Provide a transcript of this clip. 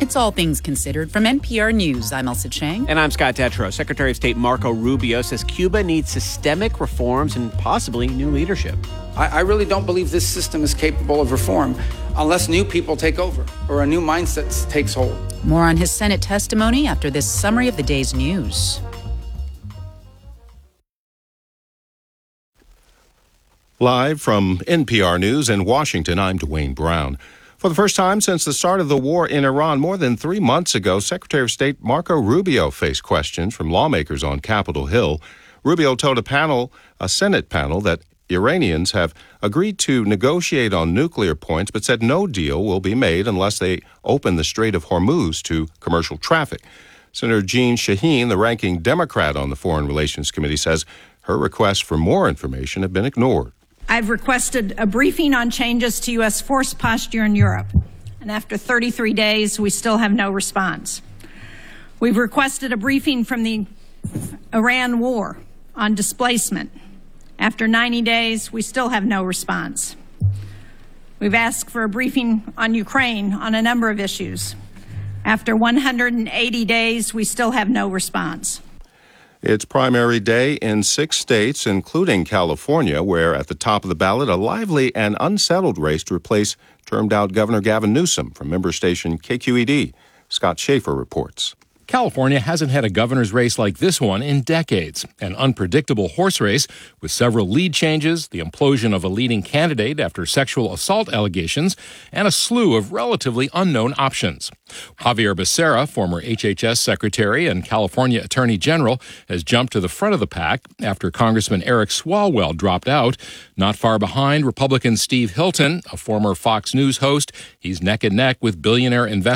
It's All Things Considered from NPR News. I'm Elsa Chang. And I'm Scott Detrow. Secretary of State Marco Rubio says Cuba needs systemic reforms and possibly new leadership. I really don't believe this system is capable of reform unless new people take over or a new mindset takes hold. More on his Senate testimony after this summary of the day's news. Live from NPR News in Washington, I'm Dwayne Brown. For the first time since the start of the war in Iran more than 3 months ago, Secretary of State Marco Rubio faced questions from lawmakers on Capitol Hill. Rubio told a Senate panel that Iranians have agreed to negotiate on nuclear points, but said no deal will be made unless they open the Strait of Hormuz to commercial traffic. Senator Jeanne Shaheen, the ranking Democrat on the Foreign Relations Committee, says her requests for more information have been ignored. I've requested a briefing on changes to U.S. force posture in Europe, and after 33 days, we still have no response. We've requested a briefing from the Iran war on displacement. After 90 days, we still have no response. We've asked for a briefing on Ukraine on a number of issues. After 180 days, we still have no response. It's primary day in 6 states, including California, where at the top of the ballot, a lively and unsettled race to replace termed-out Governor Gavin Newsom from member station KQED. Scott Schaefer reports. California hasn't had a governor's race like this one in decades. An unpredictable horse race with several lead changes, the implosion of a leading candidate after sexual assault allegations, and a slew of relatively unknown options. Javier Becerra, former HHS secretary and California attorney general, has jumped to the front of the pack after Congressman Eric Swalwell dropped out. Not far behind, Republican Steve Hilton, a former Fox News host. He's neck and neck with billionaire investor